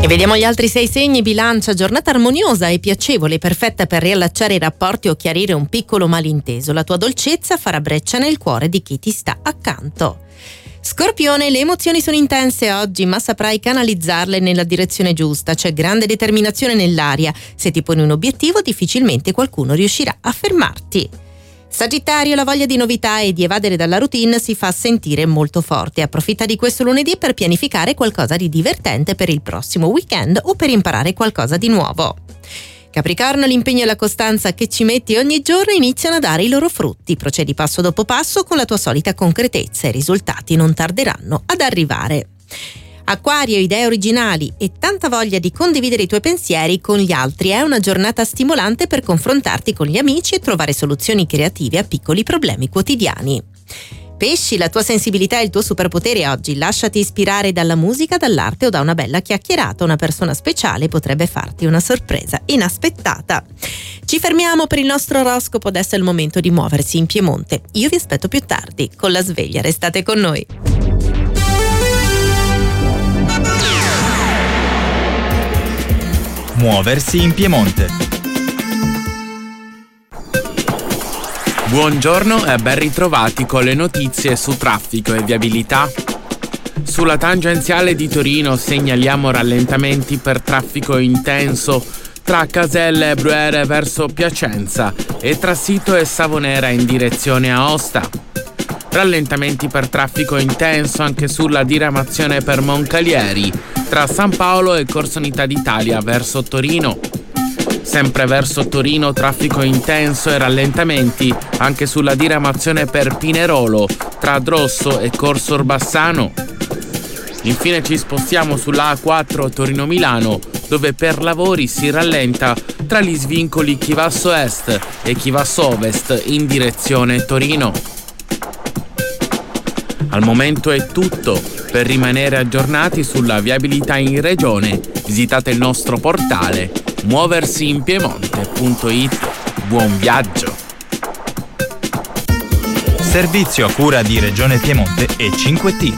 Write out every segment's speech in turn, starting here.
E vediamo gli altri 6 segni. Bilancia, giornata armoniosa e piacevole, perfetta per riallacciare i rapporti o chiarire un piccolo malinteso. La tua dolcezza farà breccia nel cuore di chi ti sta accanto. Scorpione, le emozioni sono intense oggi, ma saprai canalizzarle nella direzione giusta. C'è grande determinazione nell'aria. Se ti poni un obiettivo, difficilmente qualcuno riuscirà a fermarti. Sagittario, la voglia di novità e di evadere dalla routine si fa sentire molto forte. Approfitta di questo lunedì per pianificare qualcosa di divertente per il prossimo weekend o per imparare qualcosa di nuovo. Capricorno, l'impegno e la costanza che ci metti ogni giorno iniziano a dare i loro frutti. Procedi passo dopo passo con la tua solita concretezza e i risultati non tarderanno ad arrivare. Acquario, idee originali e tanta voglia di condividere i tuoi pensieri con gli altri. È una giornata stimolante per confrontarti con gli amici e trovare soluzioni creative a piccoli problemi quotidiani. Pesci, la tua sensibilità è il tuo superpotere oggi. Lasciati ispirare dalla musica, dall'arte o da una bella chiacchierata. Una persona speciale potrebbe farti una sorpresa inaspettata. Ci fermiamo per il nostro oroscopo. Adesso è il momento di muoversi in Piemonte. Io vi aspetto più tardi con la sveglia. Restate con noi. Muoversi in Piemonte. Buongiorno e ben ritrovati con le notizie su traffico e viabilità. Sulla tangenziale di Torino segnaliamo rallentamenti per traffico intenso tra Caselle e Bruyere verso Piacenza e tra Sito e Savonera in direzione Aosta. Rallentamenti per traffico intenso anche sulla diramazione per Moncalieri tra San Paolo e Corso Unità d'Italia verso Torino. Sempre verso Torino traffico intenso e rallentamenti anche sulla diramazione per Pinerolo tra Drosso e Corso Orbassano. Infine ci spostiamo sulla A4 Torino-Milano, dove per lavori si rallenta tra gli svincoli Chivasso Est e Chivasso Ovest in direzione Torino. Al momento è tutto. Per rimanere aggiornati sulla viabilità in regione, visitate il nostro portale muoversiinpiemonte.it. Buon viaggio! Servizio a cura di Regione Piemonte e 5T.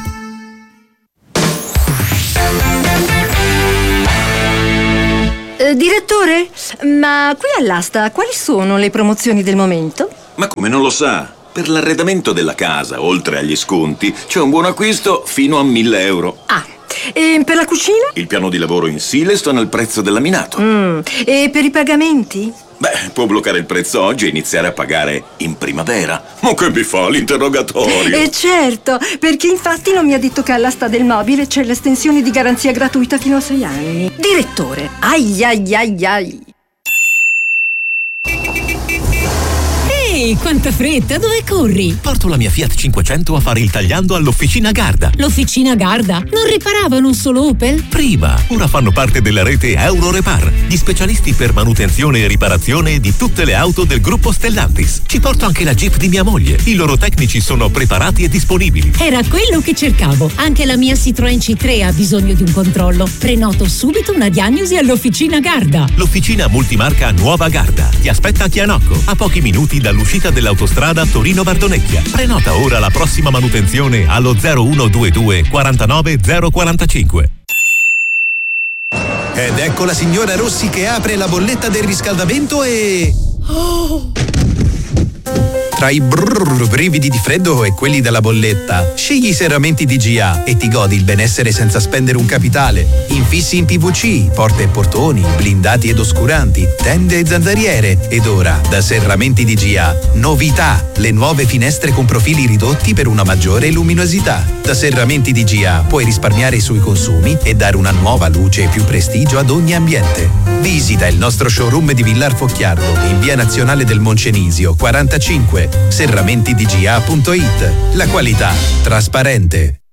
Direttore, ma qui all'asta quali sono le promozioni del momento? Ma come non lo sa? Per l'arredamento della casa, oltre agli sconti, c'è un buon acquisto fino a 1.000 euro. Ah, e per la cucina? Il piano di lavoro in Silestone al prezzo del laminato. E per i pagamenti? Beh, può bloccare il prezzo oggi e iniziare a pagare in primavera. Ma che mi fa l'interrogatorio? Certo, perché infatti non mi ha detto che all'asta del mobile c'è l'estensione di garanzia gratuita fino a 6 anni. Direttore, ai ai ai ai. Ehi, quanta fretta, dove corri? Porto la mia Fiat 500 a fare il tagliando all'Officina Garda. L'Officina Garda? Non riparavano solo Opel? Prima, ora fanno parte della rete Eurorepar, gli specialisti per manutenzione e riparazione di tutte le auto del gruppo Stellantis. Ci porto anche la Jeep di mia moglie. I loro tecnici sono preparati e disponibili. Era quello che cercavo. Anche la mia Citroën C3 ha bisogno di un controllo. Prenoto subito una diagnosi all'Officina Garda. L'Officina multimarca Nuova Garda ti aspetta a Chianocco, a pochi minuti dall'uscita dell'autostrada Torino-Bardonecchia. Prenota ora la prossima manutenzione allo 0122 49 045. Ed ecco la signora Rossi che apre la bolletta del riscaldamento e... Oh! Tra i brividi di freddo e quelli della bolletta, scegli i serramenti DGA e ti godi il benessere senza spendere un capitale. Infissi in PVC, porte e portoni, blindati ed oscuranti, tende e zanzariere. Ed ora, da Serramenti DGA, novità! Le nuove finestre con profili ridotti per una maggiore luminosità. Da Serramenti DGA puoi risparmiare sui consumi e dare una nuova luce e più prestigio ad ogni ambiente. Visita il nostro showroom di Villar Focchiardo in via Nazionale del Moncenisio 45, serramentidga.it. La qualità trasparente.